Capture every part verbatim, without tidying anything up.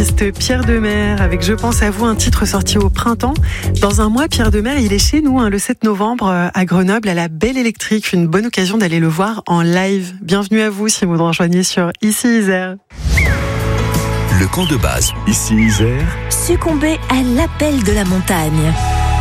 l'artiste Pierre Demers avec Je pense à vous, un titre sorti au printemps. Dans un mois, Pierre Demers, il est chez nous hein, le sept novembre à Grenoble à la Belle Électrique. Une bonne occasion d'aller le voir en live. Bienvenue à vous si vous nous rejoignez sur Ici Isère. Le camp de base, Ici Isère. Succomber à l'appel de la montagne.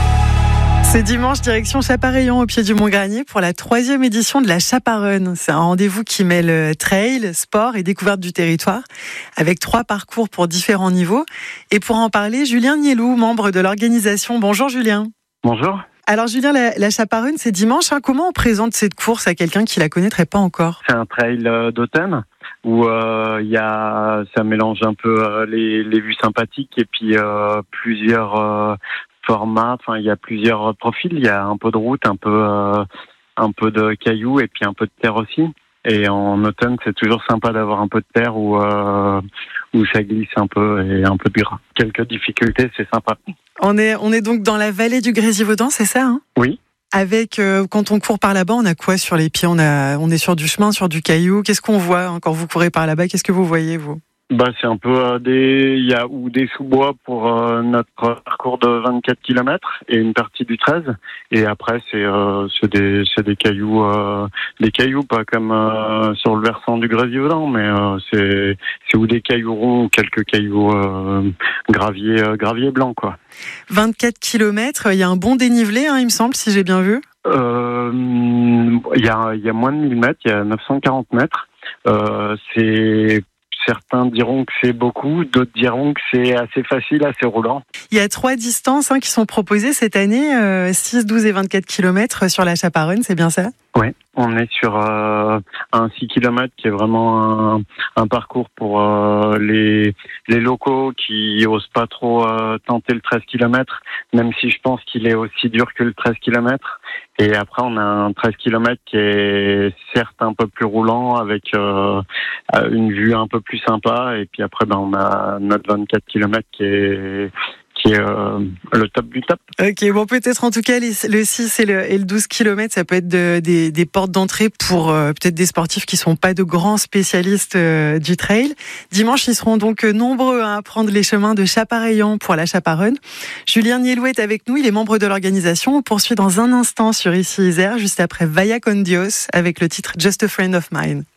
C'est dimanche, direction Chapareillan, au pied du Mont Granier, pour la troisième édition de la Chaparrun. C'est un rendez-vous qui mêle trail, sport et découverte du territoire, avec trois parcours pour différents niveaux. Et pour en parler, Julien Nielou, membre de l'organisation. Bonjour Julien. Bonjour. Alors Julien, la, la Chaparrun, c'est dimanche. Hein. Comment on présente cette course à quelqu'un qui la connaîtrait pas encore ? C'est un trail d'automne où euh, y a, ça mélange un peu euh, les, les vues sympathiques et puis euh, plusieurs... Euh, format, enfin il y a plusieurs profils, il y a un peu de route, un peu euh, un peu de cailloux et puis un peu de terre aussi. Et en automne, c'est toujours sympa d'avoir un peu de terre où euh, où ça glisse un peu et un peu de gras. Quelques difficultés, c'est sympa. On est on est donc dans la vallée du Grésivaudan, c'est ça hein ? Oui. Avec euh, quand on court par là-bas, on a quoi sur les pieds ? On a on est sur du chemin, sur du caillou. Qu'est-ce qu'on voit hein, quand vous courez par là-bas ? Qu'est-ce que vous voyez vous ? Bah c'est un peu euh, des il y a ou des sous-bois pour euh, notre parcours de vingt-quatre kilomètres et une partie du treize et après c'est euh, c'est des c'est des cailloux euh, des cailloux pas comme euh, sur le versant du Grésivaudan mais euh, c'est c'est ou des cailloux ronds ou quelques cailloux euh, gravier euh, gravier blanc quoi. vingt-quatre kilomètres, il y a un bon dénivelé hein, il me semble si j'ai bien vu. Euh il y a il y a moins de mille mètres, il y a neuf cent quarante mètres. Euh c'est Certains diront que c'est beaucoup, d'autres diront que c'est assez facile, assez roulant. Il y a trois distances hein, qui sont proposées cette année, euh, six, douze et vingt-quatre kilomètres sur la Chaparrun, c'est bien ça ? Oui, on est sur euh, un six kilomètres qui est vraiment un, un parcours pour euh, les, les locaux qui osent pas trop euh, tenter le treize kilomètres, même si je pense qu'il est aussi dur que le treize kilomètres. Et après, on a un treize kilomètres qui est certes un peu plus roulant avec euh, une vue un peu plus sympa. Et puis après, ben, on a notre vingt-quatre kilomètres qui est qui est euh, le top du top. Ok, bon peut-être en tout cas les, le six et le, et le douze kilomètres, ça peut être de, des, des portes d'entrée pour euh, peut-être des sportifs qui sont pas de grands spécialistes euh, du trail. Dimanche, ils seront donc nombreux à prendre les chemins de Chapareillan pour la Chaparrun. Julien Nielou est avec nous, il est membre de l'organisation. On poursuit dans un instant sur Ici Isère, juste après Vaya con Dios avec le titre Just a Friend of Mine.